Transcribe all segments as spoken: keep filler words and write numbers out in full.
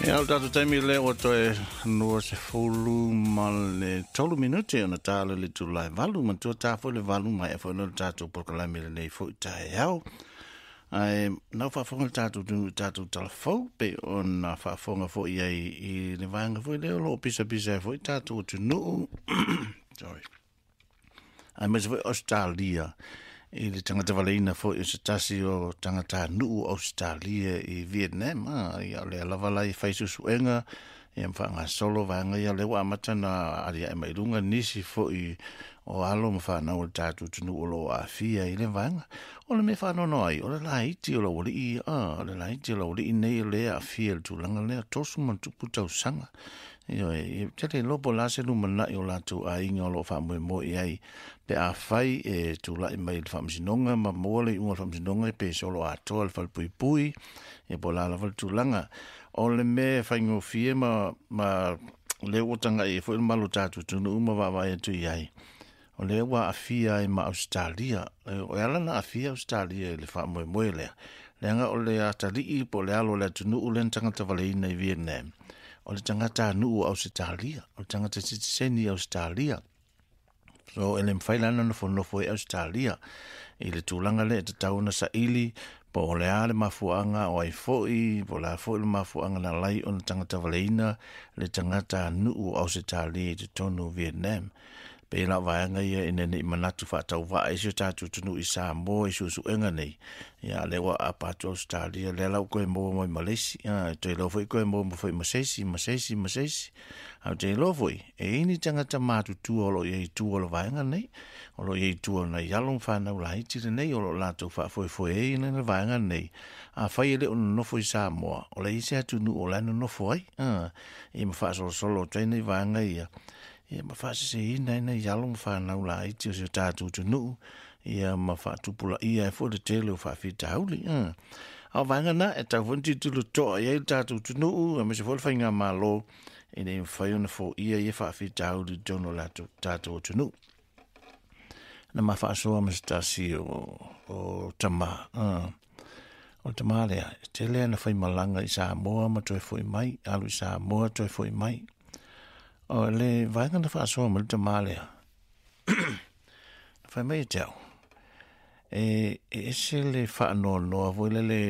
Ja, dat het emi le o toe no se fulu mal tolu minuti ona talo le tu lai valu man tu ta fo le valu mai fo no ta tu por la mele le fo ta yao ai no fa fo ta tu tu ta tu telefo pe on fa fo nga fo ia i le vanga fo le lo pisa pisa fo ta tu tu no sorry ai mas fo Australia i le tangata waleina fo i se tasi o tangata nuu Australia i Vietnam i a le alavala i faisu suenga i am whanga solo vanga i a le wa matana aria e mairunga nisi fo i o alo ma whana o tātu tunu o lo a fia i le vanga o le me whana no ai o le laiti o lo wali i a o le laiti o lo wali i nei le a fia le tūlanga le a tosu man tupu tau sanga Yo, e te lopo la se lu mana i o la tu a inga o lo wha mui mo i ai pe a whai e tu la i mai le whamsinonga ma mo le unga whamsinonga e pe solo a toa le whalpui pui e po la la whal tu langa o le me whaingo fie ma ma le otanga e fo il malu tatu tunu uma wa wa e tu i ai o le wa a fia i ma Australia o ala na a fia Australia le wha mui mo le le anga o le atali i po le alo le tunu ulen tangata waleina i Vietnam o le tangata nuu Australia, o le tangata sitiseni Australia. So, ele mwhailana no whanofo e Australia. I le tūlanga le te tauna sa ili, po o le ale mafuanga o ai foi, po la foi le mafuanga na lai o le tangata waleina, le tangata nuu Australia i te tonu Vietnam. Pe la vaanga ia ina ni manatu whatau wa e sio tātu tunu i Samoa i susu enga nei. Ia lewa a patu Australia, le lau koe mo mo i Malesi. Ia te lo foi koe mo mo foi Masesi, Masesi, Masesi. Au te lo foi. E ini tangata matu tu olo i tu olo vaanga nei. Olo i tu olo na yalong whanau la hitire nei. Olo lātou wha foi foi e ina na vaanga nei. A whai ele ono nofo i Samoa. O le isi atu nu o lano nofo ai. I ma wha solo solo trainei vaanga ia. Ia ma whaase se ina ina yalong whanau la iti o se tātou tu nu. Ia ma whaatupula ia e fo de tele o whaafita hauli. Au vanga na e tau wanti tulu toa ia i tātou tu nu. A me se fo le whainga ma lo. E ne whaiona fo ia i e whaafita hauli tono la tātou tu nu. Na ma whaasoa ma se tasi o, o tama. O tama lea. Te lea na whai malanga i Samoa ma toi fo i mai. Alu i Samoa toi fo i mai. O le vainga na whaasoa ma luta mālea. Whai mai tau. E ese le whaanoa noa voi le le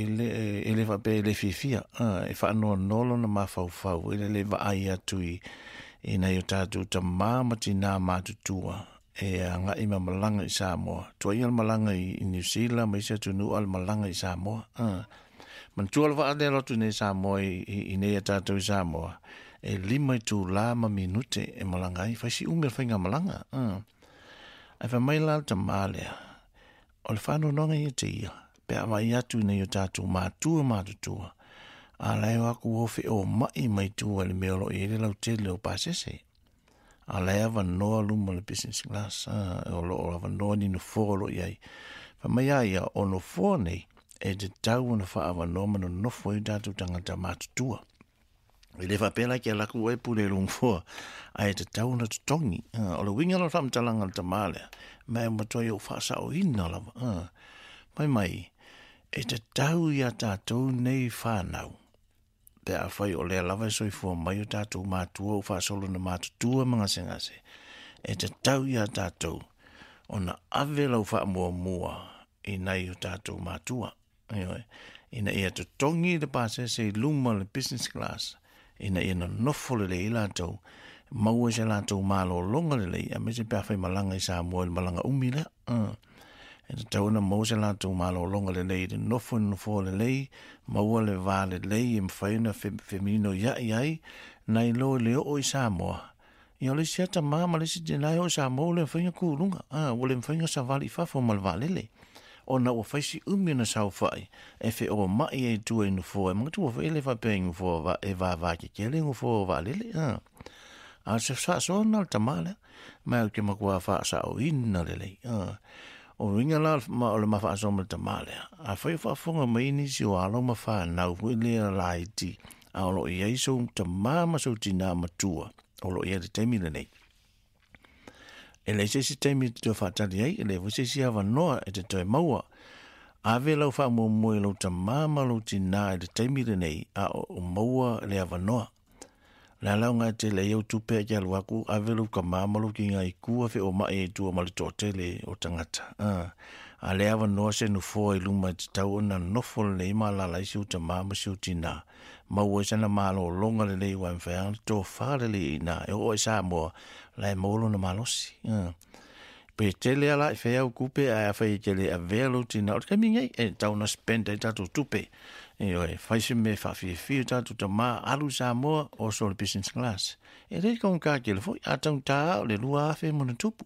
e le whape le fifia. E whaanoa nolo na mawhau whau. E le le vaai atui e nei o tātou ta māmati nā mātutua. E anga ima malanga i Samoa. Tua i al malanga i New Zealand, ma isa tu nu al malanga i Samoa. Man tua al vaa le lotu nei Samoa i nei a tātou i Samoa. E lima i tū lama minute e malanga i whaisi umir whainga malanga. Ai wha mai lau ta mālea. O le whāno nonga i te ia. Pe a mai atu nei o tātou mātua mātutua. A leo aku ofi o mai mai tua le meolo i ele lau te leo pāsese. A leo wa noa luma le business class. O lo o wa noa ni no fōlo i ai. Wha mai aia o no fō nei e te tau na wha awa noa mano nofo i tātou tangata mātutua. I le whapela ki a laku e pule lungfua a e te tau na tutongi. O le winga na whamtalanga ta mālea. Mai o matoi o whaasa o ina lawa. Mai mai, e te tau i a tātou nei whanau. Pe a whai o lea lawa soi fua mai o tātou mātua o whaasolo na mātutua mga sengase. E te tau i a tātou o na ave lau wha mua mua i nei o tātou mātua. Ina i a tutongi le pāse se luma le business class. Ina ina nofo le lei lātou, maua se lātou mālo longa le lei, a me se pēwhai malanga i Samoa le malanga umi le. E te tauna maua se lātou mālo longa le lei, le nofo le nofo le lei, maua le vā le lei, e mwhaina femino ia i ai, nai lo le o i Samoa. I ole si ata māma le si tenai o Samoa le mwhainga kūrunga, o le mwhainga sa vali whafo mal vā lele. O na o whaisi umi na sau whai, e whi o mai e tua inu fua, e mga tua wha ele wha pengu fua, e wā wā ki kele ngu fua wā lele. A se wha so nal tamale, mai o ke makua wha sa o ina lele. O ringa la ma o le ma wha so mal tamale. A whai wha funga mai ni si o alo ma wha nau hui lea lai ti, a o lo i eiso ta mama so tina matua, o lo i ere temi le nei. E le se si teimi te whatari ai, e le vuse si awa noa e te toi maua. ave lau wha mo mo lau ta mama lau tina e te taimire nei a o maua le avanoa. La lau ngā te le iau tupe a kia luaku, ave lau ka mama lau ki ngā i kua whi o mai e tua mali tō tele o tangata. Uh. A le avanoa se nu fōa i luma te tau o na nofo le i maa lala i siu ta mama siu tina. Maua i sana malo longa le lei wa mwhea, tō whare le i nā, e o e sā mua, la e maulo na malosi. Uh. Pe tele ala i whea kupe a whai tele a velo tina. O te kamingai e tau na spenda i tatu tupe. E oi, whaise me whawhia whiu tatu ta maa alu sa moa o sole business class. E rei kong kā kele fwoi, a tau tā o le lua awhi mona tupu.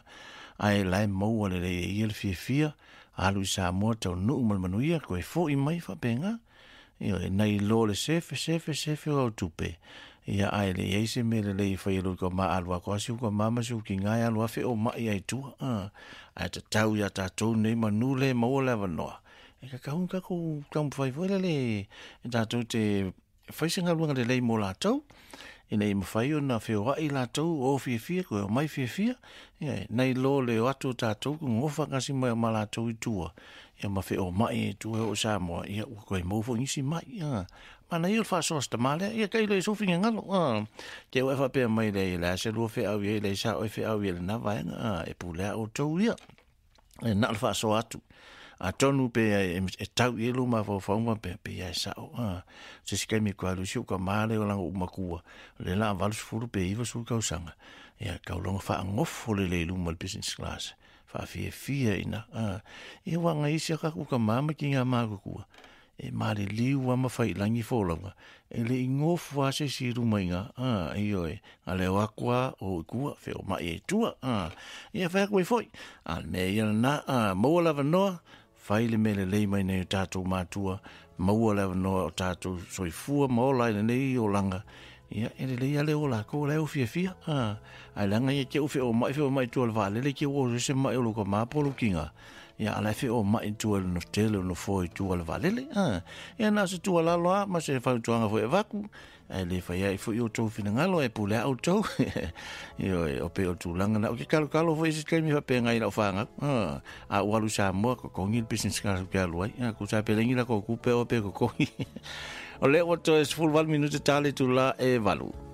Ai lai maua le rei e ile whia whia, alu sa moa tau nuu malmanuia, koe fwoi mai whapenga. E oi, nei lo le sefe, sefe, sefe o tupe. Ia ai le eise me le lei whai alu ko maa alua ko asiu ko mama siu ki ngai alua whi o mai ai tua. Ai ta tau ia tātou nei manu le maua lewa noa. E ka kahun ka ko kam whai whai le e tātou te whaisinga luanga le lei mo lātou. E nei mawhai o na whio ai lātou o whia whia ko o mai whia whia. E nei lo le o atu tātou ko ngofa kasi mai o ma lātou i tua. Ia ma whio mai e tua o Samoa. Ia ua koe maufo ngisi mai. Mana ia wha soas ta male, ia kai loi sofinga ngalo. Ke ua whapea mai le la se lua whi au ia, le sa oi whi au ia le na vaenga. E pulea o tau ia. E na wha so atu. A tonu pe e tau i lu ma fo fauma pe pe ia sa o. Se sikai mi kua lu siu ka male o langa umakua. Le la valu sifuru pe iwa su kausanga. Ia kaulonga wha ngofo le le lu mal business class. Wha fia fia ina. Ia wanga isi a kaku ka mama ki ngā mākukua. E mare liu wa mawhai langi fōlanga. E le ingofu a se siru mainga. Ah, e oi. A leo akua o ikua wheo mai e tua. Ah, ia whea koe foi. A me ia na, ah, maua lava noa. Whai le mele lei mai nei o tātou mātua. Maua lava noa o tātou soifua. Maola i nei o langa. Ia, e le lei ale o la ko leo fia fia. Ah, ai langa ia ke o wheo mai wheo mai tua le vale. Le ke o se mai o loko māpolo kinga. Ia ala fe o mai tu no tele no foi tu al valele ah ia na se tu ala loa ma se fa tu anga foi vaku ai le fa ia foi o tu fina ngalo e pule auto io o pe o tu langa na o ke kalo kalo foi se kemi fa pe ngai na fanga ah a walu sa mo ko kongi business ka ka lo ai ko sa pe lengi na ko ku pe o pe ko kongi o le o to es full val minute tale tu la e valu